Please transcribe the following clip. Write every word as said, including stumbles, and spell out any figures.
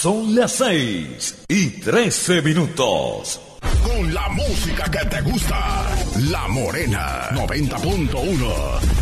Son las seis y trece minutos. Con la música que te gusta, La Morena noventa punto uno.